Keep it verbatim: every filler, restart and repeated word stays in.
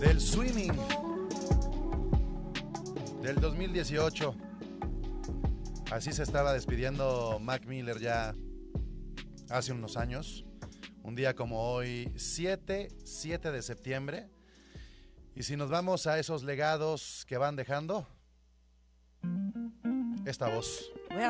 del Swimming del dos mil dieciocho. Así se estaba despidiendo Mac Miller ya hace unos años. Un día como hoy, siete de septiembre. Y si nos vamos a esos legados que van dejando, esta voz.